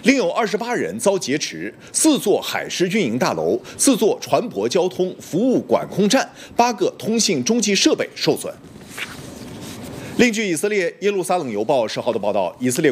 另有28人遭劫持，4座海狮运营大楼、4座船舶交通服务管控站、8个通信中继设备受损。另据以色列耶路撒冷邮报10号的报道，以色列